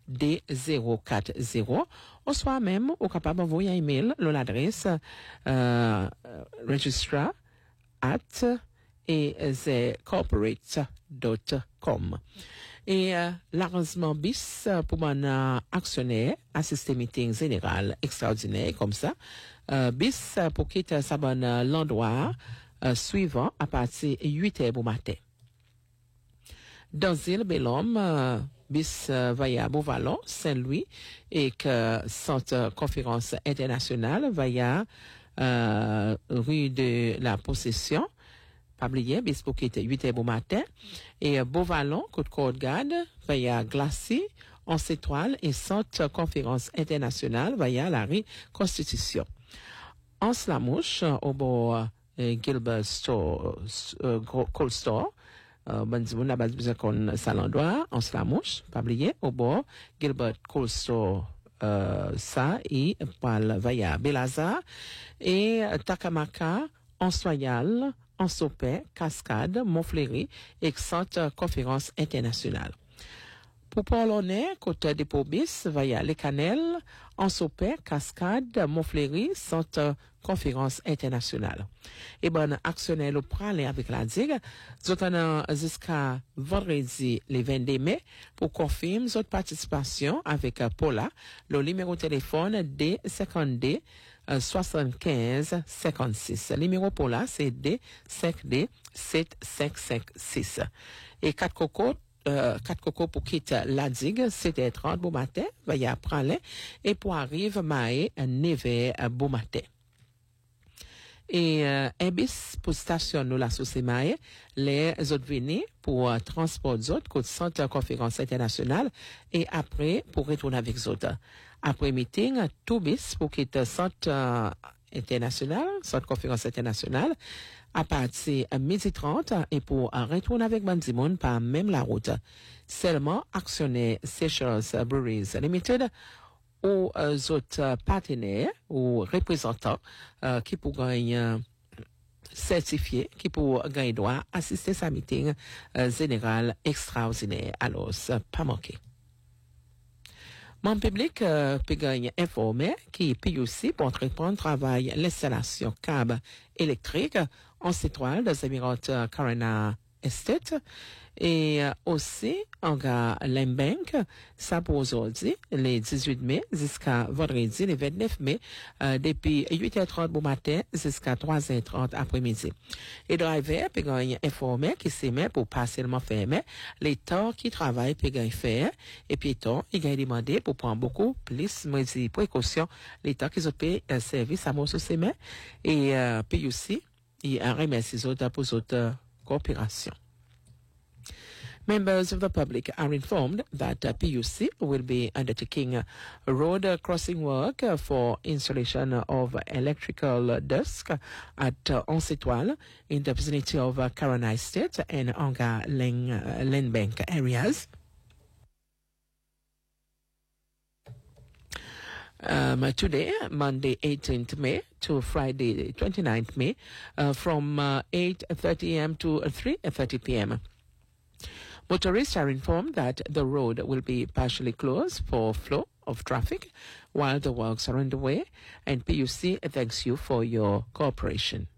D040, ou soit même, ou capable d'envoyer un email, l'adresse, registrar at corporate.com. Et l'arrangement bis pour mon actionnaire assister meeting général extraordinaire comme ça. Bis pour quitter sa bonne l'endroit suivant à partir 8h du matin. Dans l'île Bellhomme, bis via Beauvalon, Saint-Louis et que centre conférence internationale via rue de la Possession. Pas oublier, bis pour quitter 8h du matin. Et Beauvalon, Côte-Côte-Garde, via Glacis, 11 étoiles et centre conférence internationale via la rue Constitution. En Slamouche, au bord Gilbert Store, Cold Store, on a besoin qu'on s'allendroit, en Slamouche, pas oublier, au bord Gilbert Cold Store, ça, et par via Belazar, et Takamaka, en Soyal, en Sopé, Cascade, Montfleury et Centre Conférence Internationale. Pour Polonais, côté de Pobis, via Les Canelles, en Sopé, Cascade, Montfleury, Centre Conférence Internationale. Et bon, actionnaire le pralé avec la digue, zotanan jusqu'à vendredi, le 22 mai, pour confirmer votre participation avec Paula, le numéro de téléphone D52 75 56. Le numéro Paula, c'est D5D 7556. Et 4 cocos pour quitter la digue, c'était 30 bon matin, via pralé, et pour arriver, maé, 9h bon matin. Et un bis pour stationner la Sousemaye, les autres venus pour transport d'autres côté centre conférence internationale et après pour retourner avec autres. Après meeting, tout bis pour quitter centre international, centre conférence internationale à partir de 12h30 et pour retourner avec Bandimon par même la route. Seulement actionnaire Seychelles Breweries Limited ou autres partenaires ou représentants qui pour gagner certifié, qui pour gagner droit assister à meeting général extraordinaire. Alors, pas manquer. Mon public peut gagner informé qui peut aussi pour entreprendre travail l'installation câble électrique en étoile des Émirats Carina Estate et aussi en gare Lembank, ça pour aujourd'hui, les 18 mai jusqu'à vendredi, les 29 mai, depuis 8h30 du matin jusqu'à 3h30 après-midi. Et driver peut gagner informé qui s'y met pour partiellement fermer les temps qui travaillent peut gagner faire et puis temps, il gagne demandé pour prendre beaucoup plus de précautions les temps qu'ils ont payé service à mon sous-semet et puis aussi, il remercie les autres pour autres coopération. Members of the public are informed that PUC will be undertaking road crossing work for installation of electrical dusk at Onze Étoiles in the vicinity of Carina Estate and Anga Lenbank areas. Today, Monday 18th May to Friday 29th May, from 8:30 a.m. to 3:30 p.m. Motorists are informed that the road will be partially closed for flow of traffic while the works are underway, and PUC thanks you for your cooperation.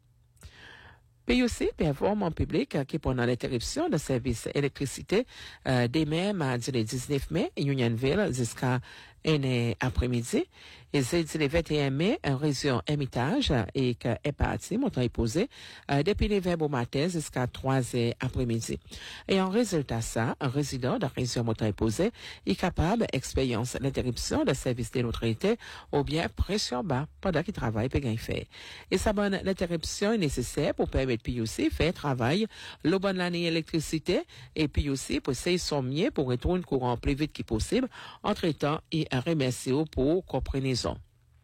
PUC informe en public qui pendant l'interruption de service électricité demain mardi le 19 mai, Unionville jusqu'à 1h après-midi, et jeudi le 21 mai, région Hermitage et que est parti, montant est posé, depuis les 20 au matin jusqu'à 3h après-midi. Et en résultat ça, un résident de la région montant est posé est capable d'expérience l'interruption de service de l'autorité ou bien pression bas pendant qu'il travaille pour gagner fait. Et sa bonne l'interruption est nécessaire pour permettre PUC faire travail, le bon l'année électricité, et puis aussi pour essayer son mieux pour retourner le courant plus vite que possible, entre-temps, et remercier pour compréhension.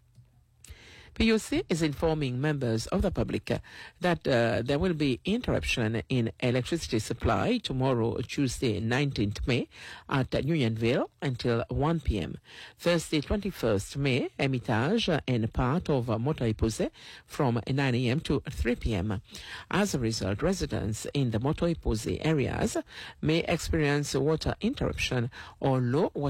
PUC is informing members of the public that there will be interruption in electricity supply tomorrow, Tuesday, 19th May, at Unionville until 1 p.m. Thursday, 21st May, Hermitage and part of Motoipose from 9 a.m. to 3 p.m. As a result, residents in the Motoipose areas may experience water interruption or low water